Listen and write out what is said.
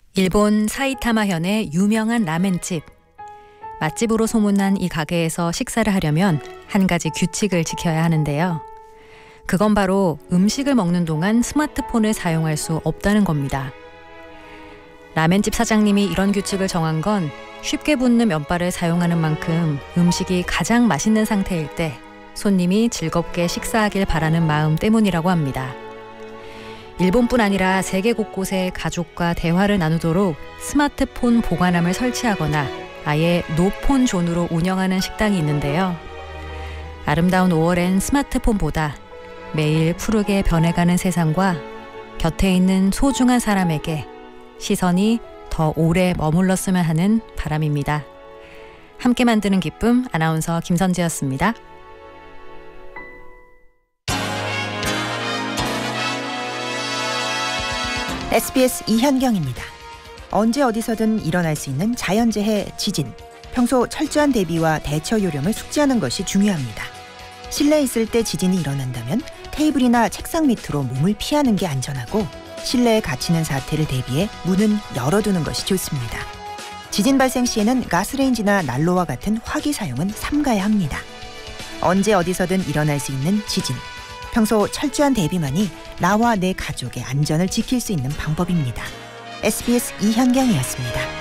일본 사이타마현의 유명한 라멘집. 맛집으로 소문난 이 가게에서 식사를 하려면 한 가지 규칙을 지켜야 하는데요. 그건 바로 음식을 먹는 동안 스마트폰을 사용할 수 없다는 겁니다. 라멘집 사장님이 이런 규칙을 정한 건 쉽게 붙는 면발을 사용하는 만큼 음식이 가장 맛있는 상태일 때 손님이 즐겁게 식사하길 바라는 마음 때문이라고 합니다. 일본뿐 아니라 세계 곳곳에 가족과 대화를 나누도록 스마트폰 보관함을 설치하거나 아예 노폰 존으로 운영하는 식당이 있는데요. 아름다운 5월엔 스마트폰보다 매일 푸르게 변해가는 세상과 곁에 있는 소중한 사람에게 시선이 더 오래 머물렀으면 하는 바람입니다. 함께 만드는 기쁨, 아나운서 김선지였습니다. SBS 이현경입니다. 언제 어디서든 일어날 수 있는 자연재해 지진. 평소 철저한 대비와 대처 요령을 숙지하는 것이 중요합니다. 실내에 있을 때 지진이 일어난다면 테이블이나 책상 밑으로 몸을 피하는 게 안전하고, 실내에 갇히는 사태를 대비해 문은 열어두는 것이 좋습니다. 지진 발생 시에는 가스레인지나 난로와 같은 화기 사용은 삼가야 합니다. 언제 어디서든 일어날 수 있는 지진. 평소 철저한 대비만이 나와 내 가족의 안전을 지킬 수 있는 방법입니다. SBS 이현경이었습니다.